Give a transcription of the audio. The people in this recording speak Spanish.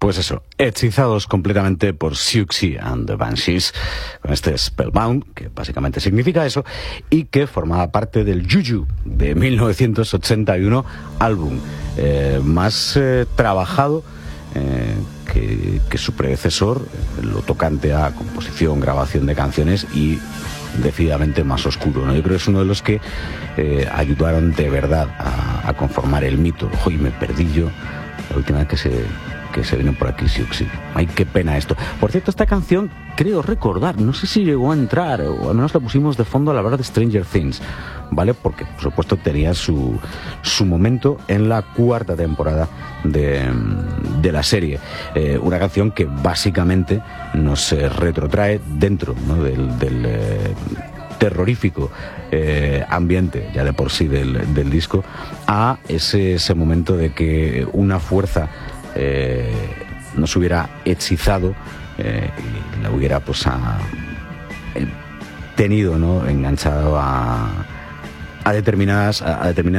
Pues eso, hechizados completamente por Siouxsie and the Banshees, con este Spellbound, que básicamente significa eso, y que formaba parte del Juju de 1981, álbum más trabajado que su predecesor, lo tocante a composición, grabación de canciones y decididamente más oscuro, ¿no? Yo creo que es uno de los que ayudaron de verdad a conformar el mito. Ojo, y me perdí yo la última vez que se vino por aquí Siouxsie. Ay, qué pena esto. Por cierto, esta canción, creo recordar, no sé si llegó a entrar, o al menos la pusimos de fondo a la hora de Stranger Things, ¿vale? Porque, por supuesto, tenía su momento en la 4ª temporada de la serie. Una canción que básicamente nos retrotrae dentro, ¿no?, del terrorífico ambiente, ya de por sí, del disco, a ese momento de que una fuerza nos hubiera hechizado y la hubiera tenido, ¿no?, enganchado a determinadas